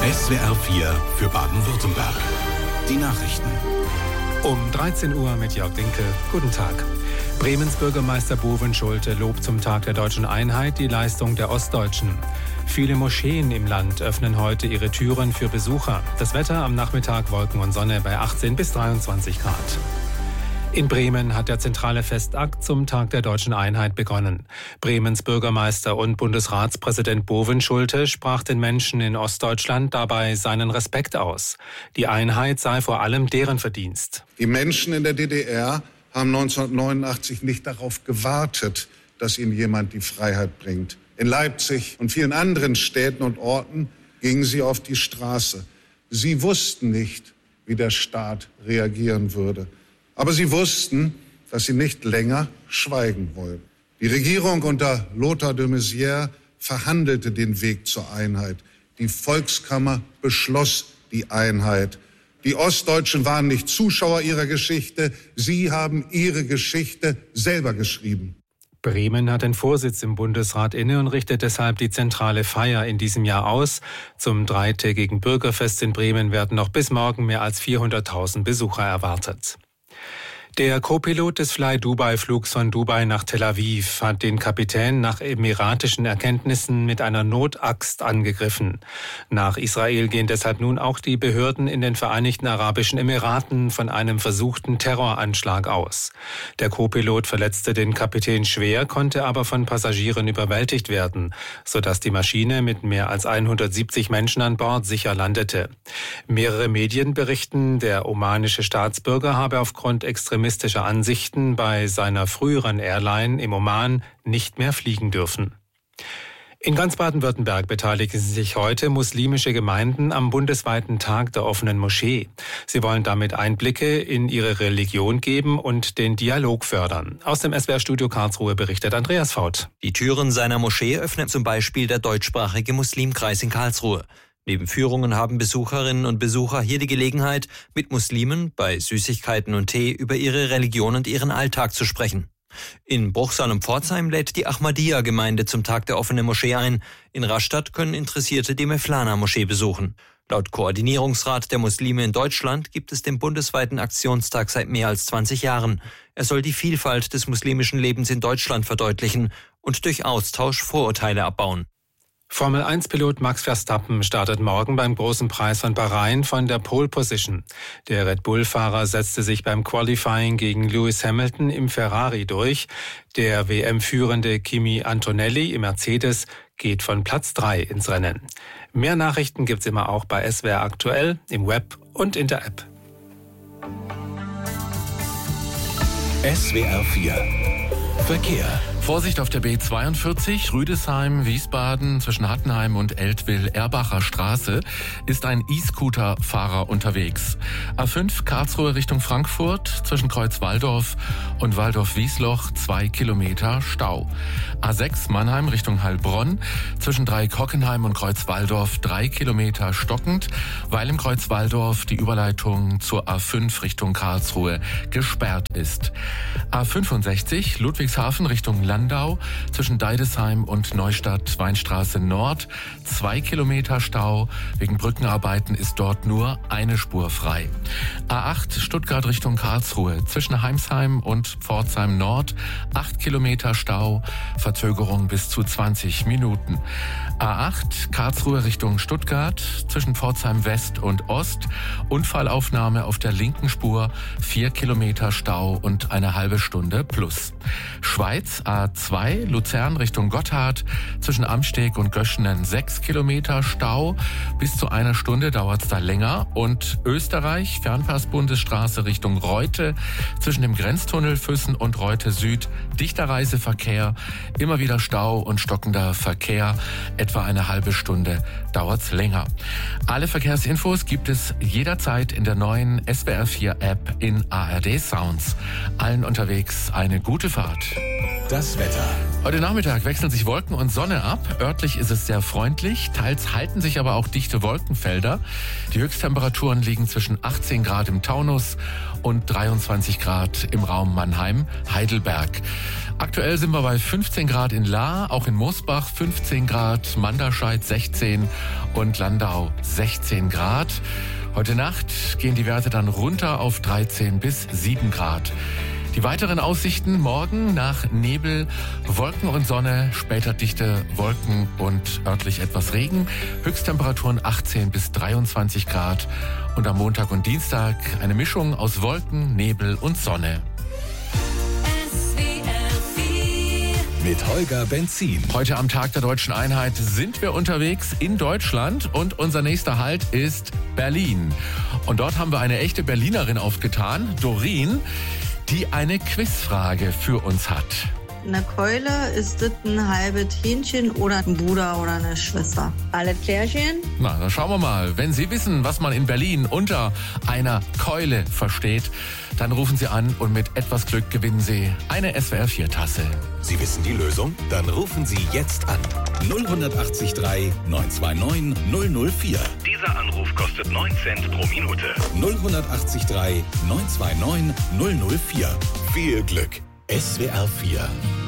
SWR 4 für Baden-Württemberg. Die Nachrichten. Um 13 Uhr mit Jörg Dinkel. Guten Tag. Bremens Bürgermeister Boven Schulte lobt zum Tag der deutschen Einheit die Leistung der Ostdeutschen. Viele Moscheen im Land öffnen heute ihre Türen für Besucher. Das Wetter am Nachmittag Wolken und Sonne bei 18 bis 23 Grad. In Bremen hat der zentrale Festakt zum Tag der deutschen Einheit begonnen. Bremens Bürgermeister und Bundesratspräsident Boven Schulte sprach den Menschen in Ostdeutschland dabei seinen Respekt aus. Die Einheit sei vor allem deren Verdienst. Die Menschen in der DDR haben 1989 nicht darauf gewartet, dass ihnen jemand die Freiheit bringt. In Leipzig und vielen anderen Städten und Orten gingen sie auf die Straße. Sie wussten nicht, wie der Staat reagieren würde. Aber sie wussten, dass sie nicht länger schweigen wollen. Die Regierung unter Lothar de Maizière verhandelte den Weg zur Einheit. Die Volkskammer beschloss die Einheit. Die Ostdeutschen waren nicht Zuschauer ihrer Geschichte. Sie haben ihre Geschichte selber geschrieben. Bremen hat den Vorsitz im Bundesrat inne und richtet deshalb die zentrale Feier in diesem Jahr aus. Zum dreitägigen Bürgerfest in Bremen werden noch bis morgen mehr als 400.000 Besucher erwartet. Der Co-Pilot des Fly-Dubai-Flugs von Dubai nach Tel Aviv hat den Kapitän nach emiratischen Erkenntnissen mit einer Notaxt angegriffen. Nach Israel gehen deshalb nun auch die Behörden in den Vereinigten Arabischen Emiraten von einem versuchten Terroranschlag aus. Der Co-Pilot verletzte den Kapitän schwer, konnte aber von Passagieren überwältigt werden, sodass die Maschine mit mehr als 170 Menschen an Bord sicher landete. Mehrere Medien berichten, der omanische Staatsbürger habe aufgrund extremistischer Ansichten bei seiner früheren Airline im Oman nicht mehr fliegen dürfen. In ganz Baden-Württemberg beteiligen sich heute muslimische Gemeinden am bundesweiten Tag der offenen Moschee. Sie wollen damit Einblicke in ihre Religion geben und den Dialog fördern. Aus dem SWR-Studio Karlsruhe berichtet Andreas Faut. Die Türen seiner Moschee öffnet zum Beispiel der deutschsprachige Muslimkreis in Karlsruhe. Neben Führungen haben Besucherinnen und Besucher hier die Gelegenheit, mit Muslimen bei Süßigkeiten und Tee über ihre Religion und ihren Alltag zu sprechen. In Bruchsal und Pforzheim lädt die Ahmadiyya-Gemeinde zum Tag der offenen Moschee ein. In Rastatt können Interessierte die Mevlana-Moschee besuchen. Laut Koordinierungsrat der Muslime in Deutschland gibt es den bundesweiten Aktionstag seit mehr als 20 Jahren. Er soll die Vielfalt des muslimischen Lebens in Deutschland verdeutlichen und durch Austausch Vorurteile abbauen. Formel-1-Pilot Max Verstappen startet morgen beim Großen Preis von Bahrain von der Pole Position. Der Red Bull-Fahrer setzte sich beim Qualifying gegen Lewis Hamilton im Ferrari durch. Der WM-führende Kimi Antonelli im Mercedes geht von Platz 3 ins Rennen. Mehr Nachrichten gibt's immer auch bei SWR aktuell, im Web und in der App. SWR 4 Verkehr. Vorsicht auf der B42, Rüdesheim, Wiesbaden, zwischen Hattenheim und Eltville-Erbacher Straße ist ein E-Scooter-Fahrer unterwegs. A5 Karlsruhe Richtung Frankfurt, zwischen Kreuz-Walldorf und Walldorf-Wiesloch 2 Kilometer Stau. A6 Mannheim Richtung Heilbronn, zwischen Dreieck-Hockenheim und Kreuz-Walldorf 3 Kilometer stockend, weil im Kreuz-Walldorf die Überleitung zur A5 Richtung Karlsruhe gesperrt ist. A65 Ludwigshafen Richtung Landau, zwischen Deidesheim und Neustadt-Weinstraße Nord 2 Kilometer Stau. Wegen Brückenarbeiten ist dort nur eine Spur frei. A8 Stuttgart Richtung Karlsruhe, zwischen Heimsheim und Pforzheim Nord 8 Kilometer Stau, Verzögerung bis zu 20 Minuten. A8 Karlsruhe Richtung Stuttgart, zwischen Pforzheim West und Ost, Unfallaufnahme auf der linken Spur, 4 Kilometer Stau und eine halbe Stunde plus. Schweiz A2 Luzern Richtung Gotthard, zwischen Amsteg und Göschenen 6 Kilometer Stau, bis zu einer Stunde dauert es da länger. Und Österreich Fernpassbundesstraße Richtung Reute, zwischen dem Grenztunnel Füssen und Reute Süd dichter Reiseverkehr, immer wieder Stau und stockender Verkehr, etwa eine halbe Stunde dauert's länger. Alle Verkehrsinfos gibt es jederzeit in der neuen SWR 4 App in ARD Sounds. Allen unterwegs eine gute Fahrt. Das Wetter. Heute Nachmittag wechseln sich Wolken und Sonne ab. Örtlich ist es sehr freundlich, teils halten sich aber auch dichte Wolkenfelder. Die Höchsttemperaturen liegen zwischen 18 Grad im Taunus und 23 Grad im Raum Mannheim-Heidelberg. Aktuell sind wir bei 15 Grad in Lahr, auch in Mosbach 15 Grad, Manderscheid 16 und Landau 16 Grad. Heute Nacht gehen die Werte dann runter auf 13 bis 7 Grad. Die weiteren Aussichten morgen nach Nebel, Wolken und Sonne, später dichte Wolken und örtlich etwas Regen. Höchsttemperaturen 18 bis 23 Grad. Und am Montag und Dienstag eine Mischung aus Wolken, Nebel und Sonne. Mit Holger Benzin. Heute am Tag der Deutschen Einheit sind wir unterwegs in Deutschland und unser nächster Halt ist Berlin. Und dort haben wir eine echte Berlinerin aufgetan, Doreen, die eine Quizfrage für uns hat. Eine Keule, ist das ein halbes Hähnchen oder ein Bruder oder eine Schwester? Alle Klärchen? Na, dann schauen wir mal. Wenn Sie wissen, was man in Berlin unter einer Keule versteht, dann rufen Sie an und mit etwas Glück gewinnen Sie eine SWR4-Tasse. Sie wissen die Lösung? Dann rufen Sie jetzt an. 0183 929 004. Dieser Anruf kostet 9 Cent pro Minute. 0183 929 004. Viel Glück. SWR4